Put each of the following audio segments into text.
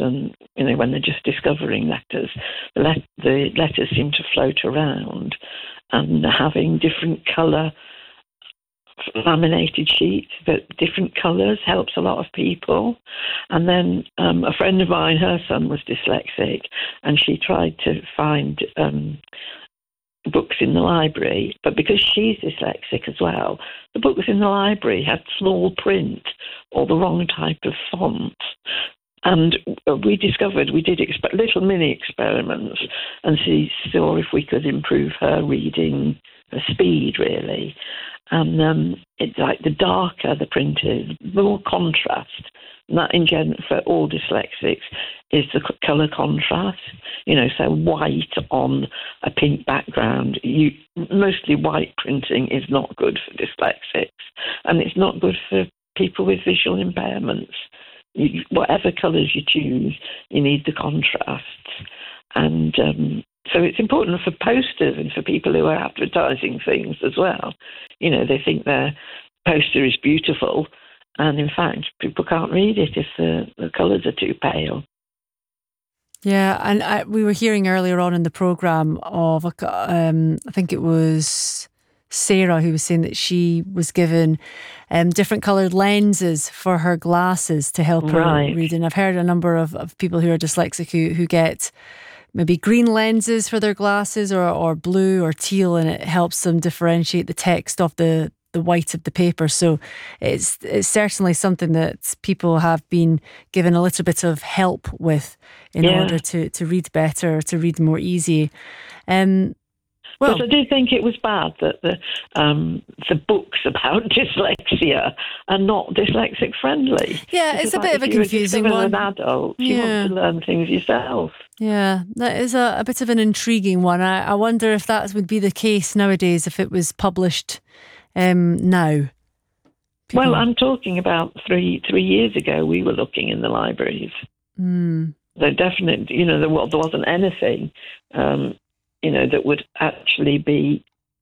and when they're just discovering letters, the letters seem to float around, and having different colour laminated sheets, but different colours helps a lot of people. And then a friend of mine, her son was dyslexic, and she tried to find books in the library, but because she's dyslexic as well, the books in the library had small print or the wrong type of font. And we discovered, we did little mini experiments and saw if we could improve her reading, her speed really. And it's like the darker the print is, the more contrast. And that in general for all dyslexics is the colour contrast. So white on a pink background. Mostly white printing is not good for dyslexics, and it's not good for people with visual impairments. Whatever colours you choose, you need the contrasts. And so it's important for posters and for people who are advertising things as well. They think their poster is beautiful, and in fact, people can't read it if the colours are too pale. Yeah, and we were hearing earlier on in the programme of, I think it was Sarah who was saying that she was given different coloured lenses for her glasses to help her read. And I've heard a number of people who are dyslexic who get maybe green lenses for their glasses or blue or teal, and it helps them differentiate the text of the white of the paper. So it's certainly something that people have been given a little bit of help with in order to read better, to read more easy. But I do think it was bad that the books about dyslexia are not dyslexic friendly. Yeah, it's a bit of a confusing one. As an adult, you want to learn things yourself. Yeah, that is a bit of an intriguing one. I wonder if that would be the case nowadays if it was published now. Well, I'm talking about 3 years ago. We were looking in the libraries. So definitely, there wasn't anything. That would actually be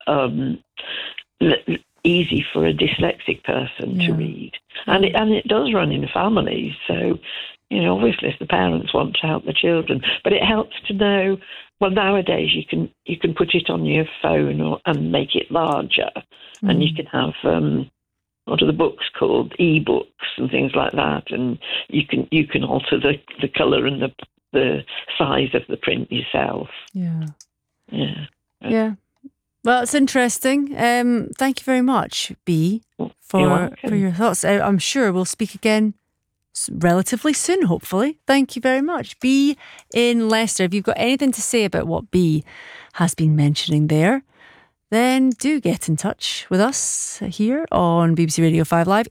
easy for a dyslexic person to read. And it does run in families. So, obviously if the parents want to help the children, but it helps to know, well, nowadays you can put it on your phone and make it larger. And you can have, what are the books called? E-books and things like that. And you can alter the colour and the size of the print yourself. Yeah. Well, it's interesting. Thank you very much, Bea, for your thoughts. I'm sure we'll speak again relatively soon, hopefully. Thank you very much. Bea in Leicester. If you've got anything to say about what Bea has been mentioning there, then do get in touch with us here on BBC Radio 5 Live.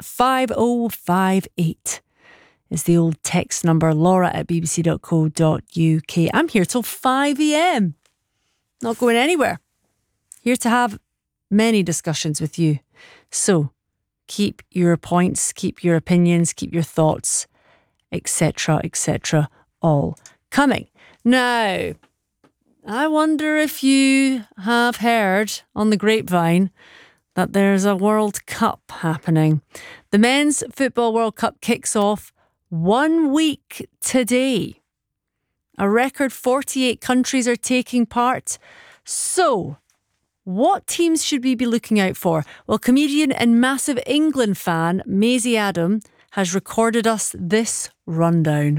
85058 is the old text number. laura@bbc.co.uk. I'm here till 5 a.m. Not going anywhere. Here to have many discussions with you. So keep your points, keep your opinions, keep your thoughts, etc., all coming. Now, I wonder if you have heard on the grapevine that there's a World Cup happening. The Men's Football World Cup kicks off 1 week today. A record 48 countries are taking part. So, what teams should we be looking out for? Well, comedian and massive England fan Maisie Adam has recorded us this rundown.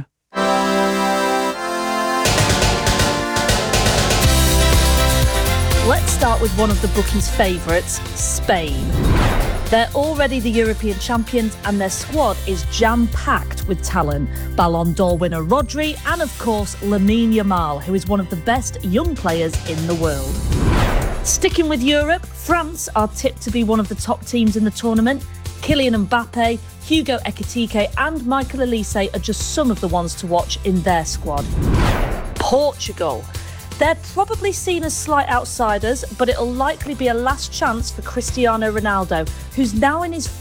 Let's start with one of the bookies' favourites, Spain. They're already the European champions and their squad is jam-packed with talent. Ballon d'Or winner Rodri and, of course, Lamine Yamal, who is one of the best young players in the world. Sticking with Europe, France are tipped to be one of the top teams in the tournament. Kylian Mbappe, Hugo Ekitike and Michael Olise are just some of the ones to watch in their squad. Portugal. They're probably seen as slight outsiders, but it'll likely be a last chance for Cristiano Ronaldo, who's now in his